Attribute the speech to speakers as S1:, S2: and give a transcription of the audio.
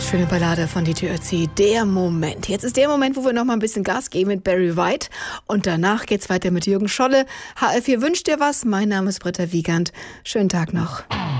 S1: Schöne Ballade von DJ Ötzi, Der Moment. Jetzt ist der Moment, wo wir noch mal ein bisschen Gas geben mit Barry White. Und danach geht's weiter mit Jürgen Scholle. HR4 wünscht dir was. Mein Name ist Britta Wiegand. Schönen Tag noch.